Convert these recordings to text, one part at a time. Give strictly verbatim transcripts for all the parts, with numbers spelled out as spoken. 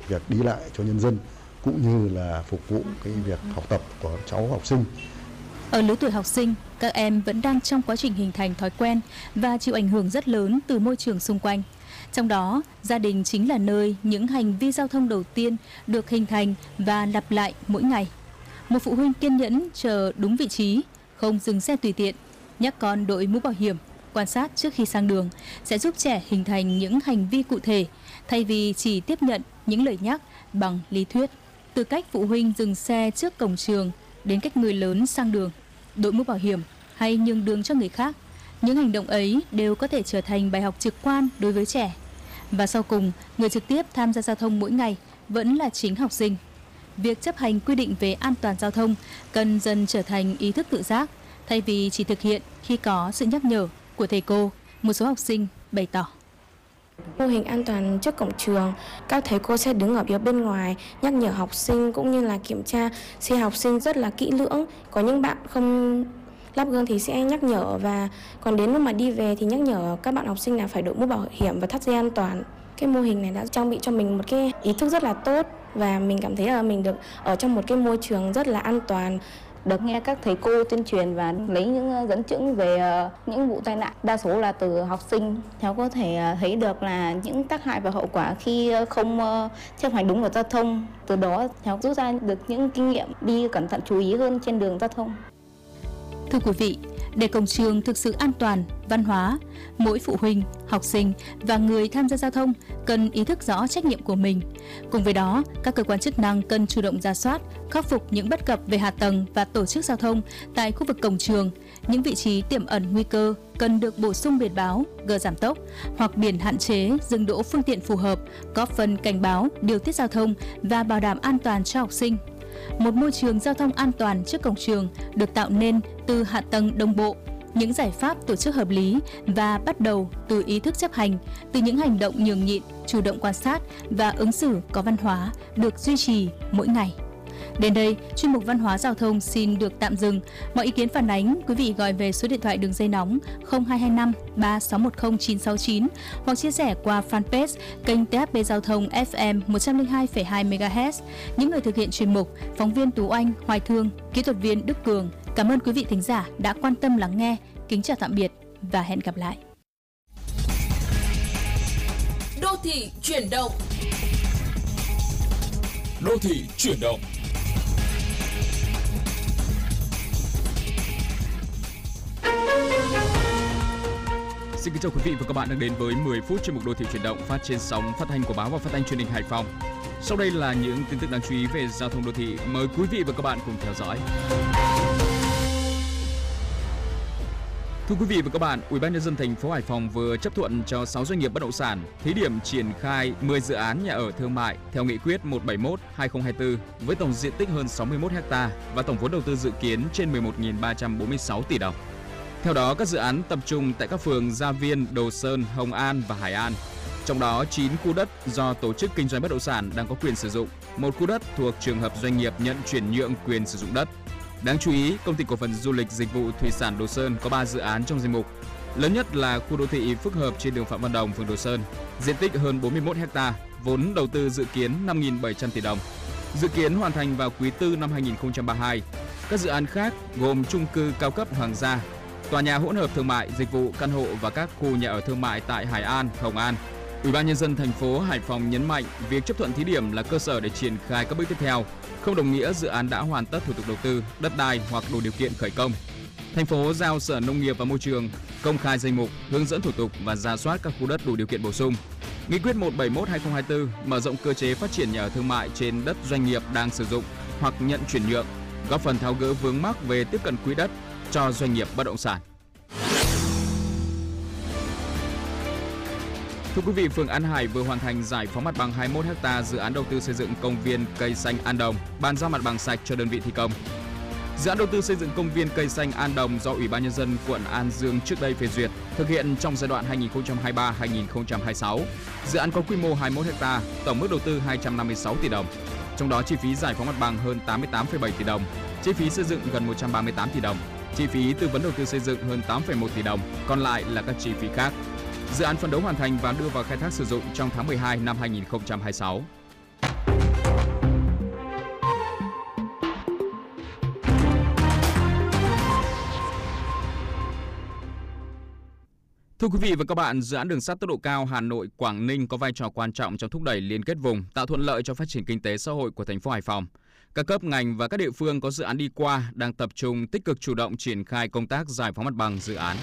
việc đi lại cho nhân dân cũng như là phục vụ cái việc học tập của cháu học sinh. Ở lứa tuổi học sinh, các em vẫn đang trong quá trình hình thành thói quen và chịu ảnh hưởng rất lớn từ môi trường xung quanh. Trong đó, gia đình chính là nơi những hành vi giao thông đầu tiên được hình thành và lặp lại mỗi ngày. Một phụ huynh kiên nhẫn chờ đúng vị trí, không dừng xe tùy tiện, nhắc con đội mũ bảo hiểm, quan sát trước khi sang đường sẽ giúp trẻ hình thành những hành vi cụ thể thay vì chỉ tiếp nhận những lời nhắc bằng lý thuyết. Từ cách phụ huynh dừng xe trước cổng trường đến cách người lớn sang đường, đội mũ bảo hiểm hay nhường đường cho người khác, những hành động ấy đều có thể trở thành bài học trực quan đối với trẻ. Và sau cùng, người trực tiếp tham gia giao thông mỗi ngày vẫn là chính học sinh. Việc chấp hành quy định về an toàn giao thông cần dần trở thành ý thức tự giác, thay vì chỉ thực hiện khi có sự nhắc nhở của thầy cô, một số học sinh bày tỏ. Mô hình an toàn trước cổng trường, các thầy cô sẽ đứng ở phía bên ngoài nhắc nhở học sinh cũng như là kiểm tra xe học sinh rất là kỹ lưỡng. Có những bạn không lắp gương thì sẽ nhắc nhở, và còn đến lúc mà đi về thì nhắc nhở các bạn học sinh là phải đội mũ bảo hiểm và thắt dây an toàn. Cái mô hình này đã trang bị cho mình một cái ý thức rất là tốt, và mình cảm thấy là mình được ở trong một cái môi trường rất là an toàn. Được nghe các thầy cô tuyên truyền và lấy những dẫn chứng về những vụ tai nạn, đa số là từ học sinh. Cháu có thể thấy được là những tác hại và hậu quả khi không chấp hành đúng luật giao thông. Từ đó cháu rút ra được những kinh nghiệm đi cẩn thận chú ý hơn trên đường giao thông. Thưa quý vị, để cổng trường thực sự an toàn, văn hóa, mỗi phụ huynh, học sinh và người tham gia giao thông cần ý thức rõ trách nhiệm của mình. Cùng với đó, các cơ quan chức năng cần chủ động rà soát, khắc phục những bất cập về hạ tầng và tổ chức giao thông tại khu vực cổng trường. Những vị trí tiềm ẩn nguy cơ cần được bổ sung biển báo, gờ giảm tốc hoặc biển hạn chế dừng đỗ phương tiện phù hợp, góp phần cảnh báo, điều tiết giao thông và bảo đảm an toàn cho học sinh. Một môi trường giao thông an toàn trước cổng trường được tạo nên từ hạ tầng đồng bộ, những giải pháp tổ chức hợp lý và bắt đầu từ ý thức chấp hành, từ những hành động nhường nhịn, chủ động quan sát và ứng xử có văn hóa được duy trì mỗi ngày. Đến đây, chuyên mục Văn hóa Giao thông xin được tạm dừng. Mọi ý kiến phản ánh, quý vị gọi về số điện thoại đường dây nóng không hai hai năm ba sáu một không chín sáu chín hoặc chia sẻ qua fanpage kênh tê ép pê Giao thông ép em một trăm lẻ hai phẩy hai mê ga héc. Những người thực hiện chuyên mục, phóng viên Tú Anh, Hoài Thương, kỹ thuật viên Đức Cường. Cảm ơn quý vị thính giả đã quan tâm lắng nghe. Kính chào tạm biệt và hẹn gặp lại. Đô thị chuyển động. Đô thị chuyển động. Xin kính chào quý vị và các bạn đang đến với mười phút chuyên mục Đô thị chuyển động phát trên sóng phát thanh của báo và phát thanh truyền hình Hải Phòng. Sau đây là những tin tức đáng chú ý về giao thông đô thị. Mời quý vị và các bạn cùng theo dõi. Thưa quý vị và các bạn, Ủy ban nhân dân thành phố Hải Phòng vừa chấp thuận cho sáu doanh nghiệp bất động sản thí điểm triển khai mười dự án nhà ở thương mại theo nghị quyết một trăm bảy mươi mốt trên hai nghìn không trăm hai mươi tư với tổng diện tích hơn sáu mươi mốt héc ta và tổng vốn đầu tư dự kiến trên mười một nghìn ba trăm bốn mươi sáu tỷ đồng. Theo đó, các dự án tập trung tại các phường Gia Viên, Đồ Sơn, Hồng An và Hải An. Trong đó, chín khu đất do tổ chức kinh doanh bất động sản đang có quyền sử dụng, một khu đất thuộc trường hợp doanh nghiệp nhận chuyển nhượng quyền sử dụng đất. Đáng chú ý, công ty cổ phần du lịch dịch vụ thủy sản Đồ Sơn có ba dự án trong danh mục. Lớn nhất là khu đô thị phức hợp trên đường Phạm Văn Đồng, phường Đồ Sơn, diện tích hơn bốn mươi mốt héc ta, vốn đầu tư dự kiến năm nghìn bảy trăm tỷ đồng. Dự kiến hoàn thành vào quý tư năm hai nghìn không trăm ba mươi hai. Các dự án khác gồm chung cư cao cấp Hoàng gia, tòa nhà hỗn hợp thương mại, dịch vụ, căn hộ và các khu nhà ở thương mại tại Hải An, Hồng An. Ủy ban nhân dân thành phố Hải Phòng nhấn mạnh việc chấp thuận thí điểm là cơ sở để triển khai các bước tiếp theo, không đồng nghĩa dự án đã hoàn tất thủ tục đầu tư, đất đai hoặc đủ điều kiện khởi công. Thành phố giao Sở Nông nghiệp và Môi trường công khai danh mục, hướng dẫn thủ tục và rà soát các khu đất đủ điều kiện bổ sung. Nghị quyết một trăm bảy mươi mốt trên hai nghìn không trăm hai mươi tư mở rộng cơ chế phát triển nhà ở thương mại trên đất doanh nghiệp đang sử dụng hoặc nhận chuyển nhượng, góp phần tháo gỡ vướng mắc về tiếp cận quỹ đất cho doanh nghiệp bất động sản. Thưa quý vị, phường An Hải vừa hoàn thành giải phóng mặt bằng hai mươi mốt héc ta dự án đầu tư xây dựng công viên cây xanh An Đồng, bàn giao mặt bằng sạch cho đơn vị thi công. Dự án đầu tư xây dựng công viên cây xanh An Đồng do Ủy ban nhân dân quận An Dương trước đây phê duyệt, thực hiện trong giai đoạn hai nghìn không trăm hai mươi ba đến hai nghìn không trăm hai mươi sáu. Dự án có quy mô hai mươi mốt héc ta, tổng mức đầu tư hai trăm năm mươi sáu tỷ đồng. Trong đó chi phí giải phóng mặt bằng hơn tám mươi tám phẩy bảy tỷ đồng, chi phí xây dựng gần một trăm ba mươi tám tỷ đồng, chi phí tư vấn đầu tư xây dựng hơn tám phẩy một tỷ đồng, còn lại là các chi phí khác. Dự án phấn đấu hoàn thành và đưa vào khai thác sử dụng trong tháng mười hai năm hai nghìn không trăm hai mươi sáu. Thưa quý vị và các bạn, dự án đường sắt tốc độ cao Hà Nội - Quảng Ninh có vai trò quan trọng trong thúc đẩy liên kết vùng, tạo thuận lợi cho phát triển kinh tế xã hội của thành phố Hải Phòng. Các cấp ngành và các địa phương có dự án đi qua đang tập trung tích cực chủ động triển khai công tác giải phóng mặt bằng dự án.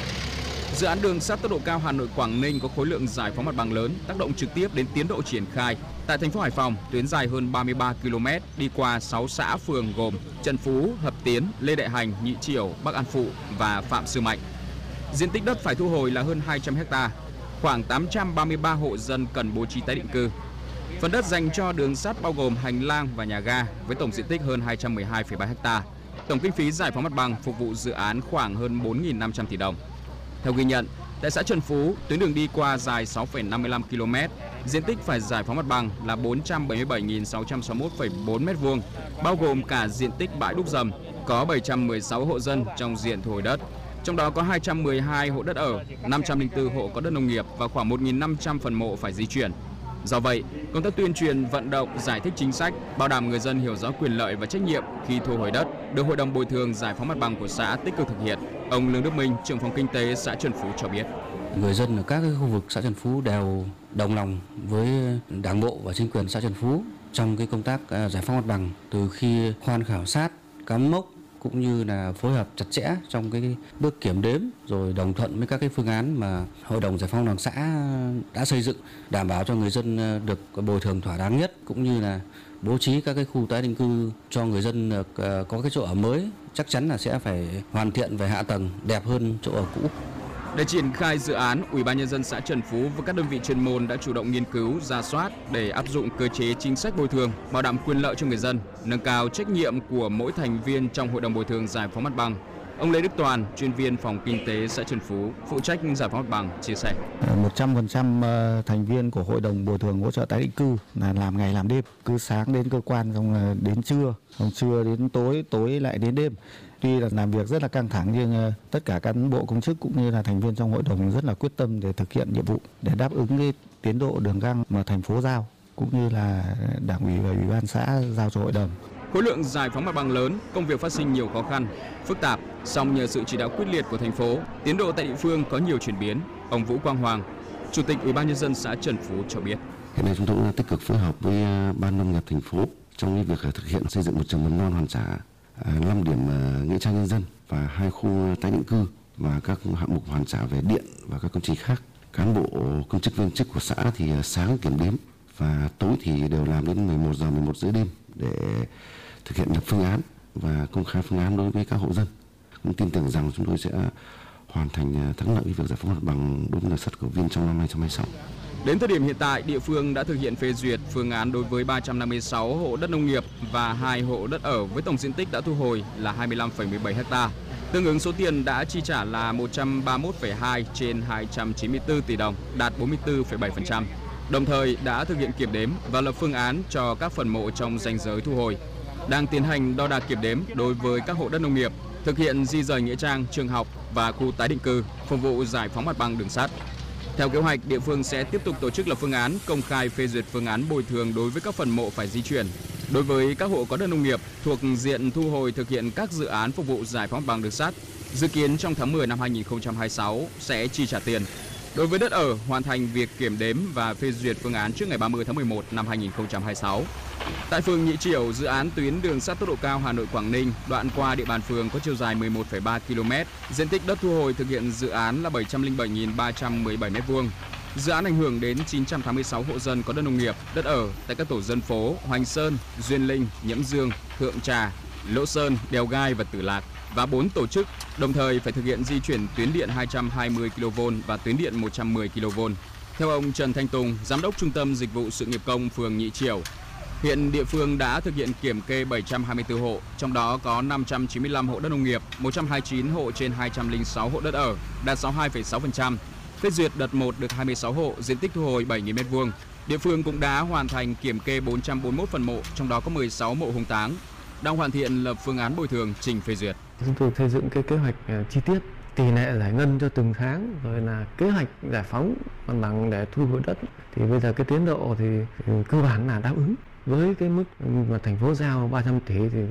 Dự án đường sắt tốc độ cao Hà Nội - Quảng Ninh có khối lượng giải phóng mặt bằng lớn, tác động trực tiếp đến tiến độ triển khai. Tại thành phố Hải Phòng, tuyến dài hơn ba mươi ba ki lô mét đi qua sáu xã phường gồm Trần Phú, Hợp Tiến, Lê Đại Hành, Nhị Chiểu, Bắc An Phụ và Phạm Sư Mạnh. Diện tích đất phải thu hồi là hơn hai trăm ha, khoảng tám trăm ba mươi ba hộ dân cần bố trí tái định cư. Phần đất dành cho đường sắt bao gồm hành lang và nhà ga với tổng diện tích hơn hai trăm mười hai phẩy ba ha. Tổng kinh phí giải phóng mặt bằng phục vụ dự án khoảng hơn bốn nghìn năm trăm tỷ đồng. Theo ghi nhận, tại xã Trần Phú, tuyến đường đi qua dài sáu phẩy năm mươi lăm ki lô mét, diện tích phải giải phóng mặt bằng là bốn trăm bảy mươi bảy nghìn sáu trăm sáu mươi mốt phẩy bốn mét vuông, bao gồm cả diện tích bãi đúc dầm, có bảy trăm mười sáu hộ dân trong diện thu hồi đất. Trong đó có hai trăm mười hai hộ đất ở, năm trăm lẻ bốn hộ có đất nông nghiệp và khoảng một nghìn năm trăm phần mộ phải di chuyển. Do vậy, công tác tuyên truyền, vận động, giải thích chính sách, bảo đảm người dân hiểu rõ quyền lợi và trách nhiệm khi thu hồi đất, được Hội đồng bồi thường giải phóng mặt bằng của xã tích cực thực hiện. Ông Lương Đức Minh, trưởng phòng kinh tế xã Trần Phú cho biết. Người dân ở các cái khu vực xã Trần Phú đều đồng lòng với Đảng bộ và chính quyền xã Trần Phú trong cái công tác giải phóng mặt bằng, từ khi khoan khảo sát, cắm mốc cũng như là phối hợp chặt chẽ trong cái bước kiểm đếm, rồi đồng thuận với các cái phương án mà Hội đồng giải phóng mặt bằng xã đã xây dựng, đảm bảo cho người dân được bồi thường thỏa đáng nhất, cũng như là bố trí các cái khu tái định cư cho người dân có cái chỗ ở mới, chắc chắn là sẽ phải hoàn thiện về hạ tầng đẹp hơn chỗ ở cũ. Để triển khai dự án, Ủy ban nhân dân xã Trần Phú và các đơn vị chuyên môn đã chủ động nghiên cứu, rà soát để áp dụng cơ chế chính sách bồi thường, bảo đảm quyền lợi cho người dân, nâng cao trách nhiệm của mỗi thành viên trong Hội đồng bồi thường giải phóng mặt bằng. Ông Lê Đức Toàn, chuyên viên phòng kinh tế xã Trần Phú, phụ trách giải phóng mặt bằng, chia sẻ. một trăm phần trăm thành viên của Hội đồng bồi thường hỗ trợ tái định cư là làm ngày làm đêm, cứ sáng đến cơ quan xong đến trưa, xong trưa đến tối, tối lại đến đêm. Tuy là làm việc rất là căng thẳng nhưng tất cả cán bộ công chức cũng như là thành viên trong hội đồng rất là quyết tâm để thực hiện nhiệm vụ để đáp ứng cái tiến độ đường găng mà thành phố giao cũng như là Đảng ủy và Ủy ban xã giao cho hội đồng. Khối lượng giải phóng mặt bằng lớn, công việc phát sinh nhiều khó khăn, phức tạp, song nhờ sự chỉ đạo quyết liệt của thành phố, tiến độ tại địa phương có nhiều chuyển biến. Ông Vũ Quang Hoàng, Chủ tịch Ủy ban nhân dân xã Trần Phú cho biết. Hiện nay chúng tôi cũng tích cực phối hợp với Ban Nông nghiệp thành phố trong việc thực hiện xây dựng một trường mầm non hoàn trả, năm điểm nghĩa trang nhân dân và hai khu tái định cư và các hạng mục hoàn trả về điện và các công trình khác. Cán bộ công chức viên chức của xã thì sáng kiểm đếm và tối thì đều làm đến mười một giờ mười một rưỡi đêm để thực hiện lập phương án và công khai phương án đối với các hộ dân. Cũng tin tưởng rằng chúng tôi sẽ hoàn thành thắng lợi việc giải phóng mặt bằng đối với đường sắt Cầu Viên trong năm hai không hai sáu. Đến thời điểm hiện tại, địa phương đã thực hiện phê duyệt phương án đối với ba trăm năm mươi sáu hộ đất nông nghiệp và hai hộ đất ở với tổng diện tích đã thu hồi là hai mươi lăm phẩy mười bảy ha. Tương ứng số tiền đã chi trả là một trăm ba mươi mốt phẩy hai trên hai trăm chín mươi tư tỷ đồng, đạt bốn mươi tư phẩy bảy phần trăm. Đồng thời đã thực hiện kiểm đếm và lập phương án cho các phần mộ trong ranh giới thu hồi. Đang tiến hành đo đạc kiểm đếm đối với các hộ đất nông nghiệp, thực hiện di rời nghĩa trang, trường học và khu tái định cư, phục vụ giải phóng mặt bằng đường sắt. Theo kế hoạch, địa phương sẽ tiếp tục tổ chức lập phương án, công khai phê duyệt phương án bồi thường đối với các phần mộ phải di chuyển. Đối với các hộ có đất nông nghiệp thuộc diện thu hồi thực hiện các dự án phục vụ giải phóng mặt bằng đường sắt, dự kiến trong tháng mười năm hai nghìn không trăm hai mươi sáu sẽ chi trả tiền. Đối với đất ở, hoàn thành việc kiểm đếm và phê duyệt phương án trước ngày ba mươi tháng mười một năm hai nghìn không trăm hai mươi sáu. Tại phường Nhị Chiểu, dự án tuyến đường sắt tốc độ cao Hà Nội - Quảng Ninh đoạn qua địa bàn phường có chiều dài mười một phẩy ba ki lô mét. Diện tích đất thu hồi thực hiện dự án là bảy trăm lẻ bảy nghìn ba trăm mười bảy mét vuông. Dự án ảnh hưởng đến chín trăm tám mươi sáu hộ dân có đất nông nghiệp, đất ở tại các tổ dân phố Hoành Sơn, Duyên Linh, Nhẫm Dương, Thượng Trà, Lỗ Sơn, Đèo Gai và Tử Lạc và bốn tổ chức, đồng thời phải thực hiện di chuyển tuyến điện hai trăm hai mươi ki lô vôn và tuyến điện một trăm mười ki lô vôn. Theo ông Trần Thanh Tùng, Giám đốc Trung tâm Dịch vụ Sự nghiệp công phường Nhị Chiểu, hiện địa phương đã thực hiện kiểm kê bảy trăm hai mươi tư hộ, trong đó có năm trăm chín mươi lăm hộ đất nông nghiệp, một trăm hai mươi chín hộ trên hai trăm lẻ sáu hộ đất ở, đạt sáu mươi hai phẩy sáu phần trăm. Phê duyệt đợt một được hai mươi sáu hộ, diện tích thu hồi bảy nghìn mét vuông. Địa phương cũng đã hoàn thành kiểm kê bốn trăm bốn mươi mốt phần mộ, trong đó có mười sáu mộ hùng táng. Đang hoàn thiện lập phương án bồi thường trình phê duyệt. Chúng tôi xây dựng cái kế hoạch chi tiết, tỷ lệ giải ngân cho từng tháng, rồi là kế hoạch giải phóng mặt bằng để thu hồi đất. Thì bây giờ cái tiến độ thì cơ bản là đáp ứng. Với cái mức mà thành phố giao ba trăm tỷ thì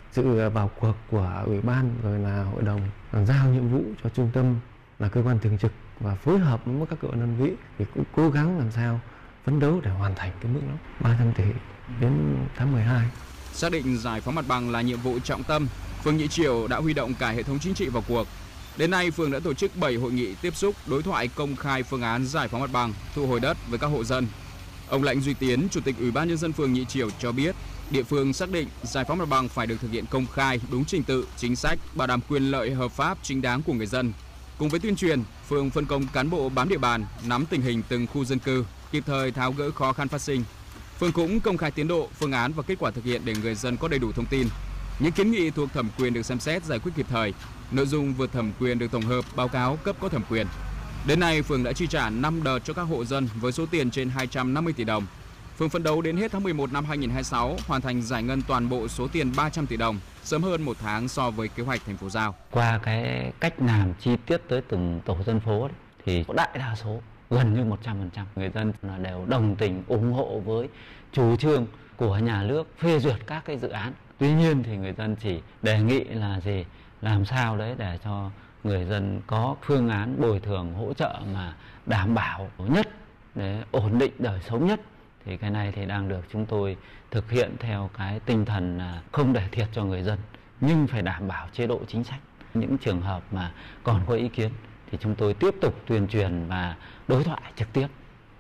sự vào cuộc của ủy ban rồi là hội đồng giao nhiệm vụ cho trung tâm là cơ quan thường trực và phối hợp với các cơ quan đơn vị thì cũng cố gắng làm sao phấn đấu để hoàn thành cái mức đó ba trăm tỷ đến tháng mười hai. Xác định giải phóng mặt bằng là nhiệm vụ trọng tâm, phường Nhị Chiểu đã huy động cả hệ thống chính trị vào cuộc. Đến nay, phường đã tổ chức bảy hội nghị tiếp xúc, đối thoại công khai phương án giải phóng mặt bằng, thu hồi đất với các hộ dân. Ông Lãnh Duy Tiến, Chủ tịch Ủy ban Nhân dân phường Nhị Chiểu cho biết, địa phương xác định giải phóng mặt bằng phải được thực hiện công khai, đúng trình tự, chính sách, bảo đảm quyền lợi hợp pháp chính đáng của người dân. Cùng với tuyên truyền, phường phân công cán bộ bám địa bàn, nắm tình hình từng khu dân cư, kịp thời tháo gỡ khó khăn phát sinh. Phường cũng công khai tiến độ, phương án và kết quả thực hiện để người dân có đầy đủ thông tin. Những kiến nghị thuộc thẩm quyền được xem xét giải quyết kịp thời. Nội dung vượt thẩm quyền được tổng hợp báo cáo cấp có thẩm quyền. Đến nay, phường đã chi trả năm đợt cho các hộ dân với số tiền trên hai trăm năm mươi tỷ đồng. Phường phấn đấu đến hết tháng mười một năm hai nghìn không trăm hai mươi sáu hoàn thành giải ngân toàn bộ số tiền ba trăm tỷ đồng, sớm hơn một tháng so với kế hoạch thành phố giao. Qua cái cách làm chi tiết tới từng tổ dân phố ấy, thì đại đa số gần như một trăm phần trăm người dân là đều đồng tình ủng hộ với chủ trương của nhà nước phê duyệt các cái dự án. Tuy nhiên thì người dân chỉ đề nghị là gì, làm sao đấy để cho người dân có phương án bồi thường hỗ trợ mà đảm bảo nhất để ổn định đời sống nhất. Thì cái này thì đang được chúng tôi thực hiện theo cái tinh thần là không để thiệt cho người dân, nhưng phải đảm bảo chế độ chính sách. Những trường hợp mà còn có ý kiến thì chúng tôi tiếp tục tuyên truyền và đối thoại trực tiếp,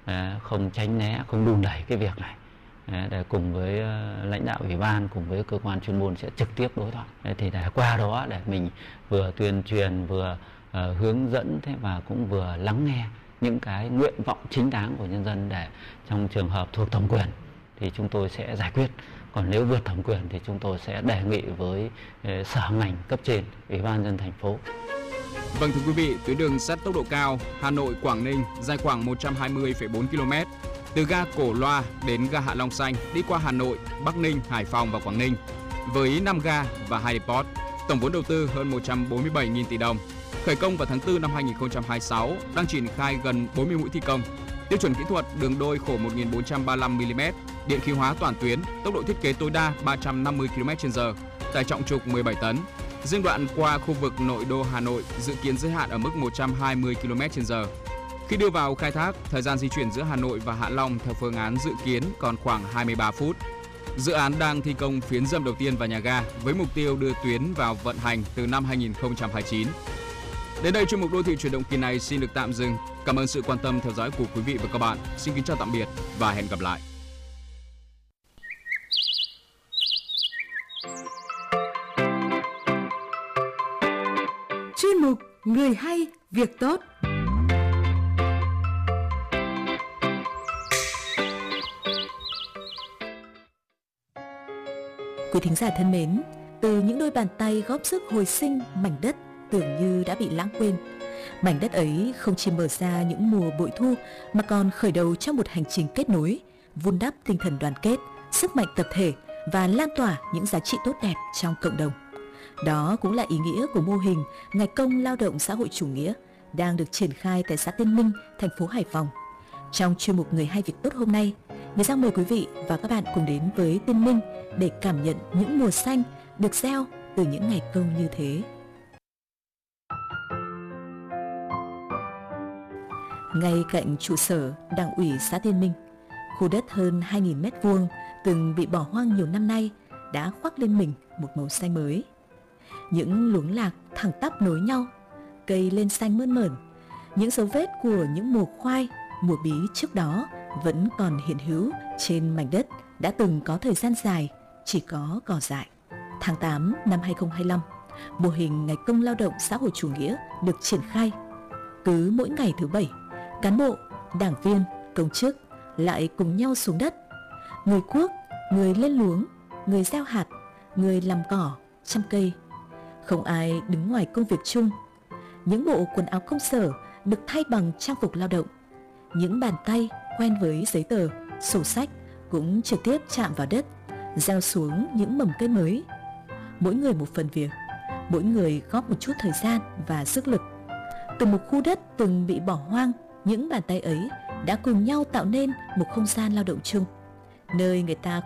không tránh né, không đùn đẩy cái việc này, để cùng với lãnh đạo ủy ban, cùng với cơ quan chuyên môn sẽ trực tiếp đối thoại. Thì để qua đó để mình vừa tuyên truyền, vừa hướng dẫn thế và cũng vừa lắng nghe những cái nguyện vọng chính đáng của nhân dân, để trong trường hợp thuộc thẩm quyền thì chúng tôi sẽ giải quyết. Còn nếu vượt thẩm quyền thì chúng tôi sẽ đề nghị với sở ngành cấp trên, Ủy ban nhân dân thành phố. Vâng, thưa quý vị, tuyến đường sắt tốc độ cao Hà Nội - Quảng Ninh dài khoảng một trăm hai mươi phẩy bốn ki lô mét, từ ga Cổ Loa đến ga Hạ Long Xanh, đi qua Hà Nội, Bắc Ninh, Hải Phòng và Quảng Ninh, với năm ga và hai depot, tổng vốn đầu tư hơn một trăm bốn mươi bảy nghìn tỷ đồng. Khởi công vào tháng tư năm hai nghìn không trăm hai mươi sáu, đang triển khai gần bốn mươi mũi thi công. Tiêu chuẩn kỹ thuật đường đôi khổ một nghìn bốn trăm ba mươi lăm mi li mét, điện khí hóa toàn tuyến, tốc độ thiết kế tối đa ba trăm năm mươi ki lô mét trên giờ, tải trọng trục mười bảy tấn. Riêng đoạn qua khu vực nội đô Hà Nội dự kiến giới hạn ở mức một trăm hai mươi ki lô mét trên giờ. Khi đưa vào khai thác, thời gian di chuyển giữa Hà Nội và Hạ Long theo phương án dự kiến còn khoảng hai mươi ba phút. Dự án đang thi công phiến dầm đầu tiên vào nhà ga với mục tiêu đưa tuyến vào vận hành từ năm hai nghìn không trăm hai mươi chín. Đến đây, chuyên mục Đô thị chuyển động kỳ này xin được tạm dừng. Cảm ơn sự quan tâm theo dõi của quý vị và các bạn. Xin kính chào tạm biệt và hẹn gặp lại. Chuyên mục Người hay, việc tốt. Quý thính giả thân mến, từ những đôi bàn tay góp sức hồi sinh mảnh đất tưởng như đã bị lãng quên, mảnh đất ấy không chỉ mở ra những mùa bội thu mà còn khởi đầu cho một hành trình kết nối, vun đắp tinh thần đoàn kết, sức mạnh tập thể và lan tỏa những giá trị tốt đẹp trong cộng đồng. Đó cũng là ý nghĩa của mô hình Ngày công lao động xã hội chủ nghĩa đang được triển khai tại xã Tiên Minh, thành phố Hải Phòng. Trong chuyên mục Người hay việc tốt hôm nay, Người Giang mời quý vị và các bạn cùng đến với Tiên Minh để cảm nhận những mùa xanh được gieo từ những ngày công như thế. Ngay cạnh trụ sở Đảng ủy xã Tiên Minh, khu đất hơn hai nghìn mét vuông từng bị bỏ hoang nhiều năm nay đã khoác lên mình một màu xanh mới. Những luống lạc thẳng tắp nối nhau, cây lên xanh mơn mởn. Những dấu vết của những mùa khoai, mùa bí trước đó vẫn còn hiện hữu trên mảnh đất đã từng có thời gian dài chỉ có cỏ dại. Tháng tám năm hai nghìn không trăm hai mươi lăm, mô hình Ngày công lao động xã hội chủ nghĩa được triển khai. Cứ mỗi ngày thứ bảy, cán bộ, đảng viên, công chức lại cùng nhau xuống đất. Người cuốc, người lên luống, người gieo hạt, người làm cỏ, chăm cây. Không ai đứng ngoài công việc chung. Những bộ quần áo công sở được thay bằng trang phục lao động. Những bàn tay quen với giấy tờ, sổ sách cũng trực tiếp chạm vào đất, gieo xuống những mầm cây mới. Mỗi người một phần việc, mỗi người góp một chút thời gian và sức lực. Từ một khu đất từng bị bỏ hoang, những bàn tay ấy đã cùng nhau tạo nên một không gian lao động chung, nơi người ta